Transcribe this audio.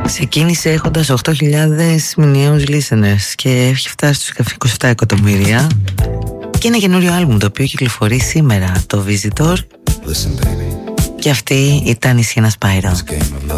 Ξεκίνησε έχοντας 8.000 μηνιαίους listeners και έχει φτάσει στους 27 εκατομμύρια. Και ένα καινούριο άλμπουμ το οποίο κυκλοφορεί σήμερα, το Visitor. Listen, baby. Και αυτή ήταν η Sienna Spiral.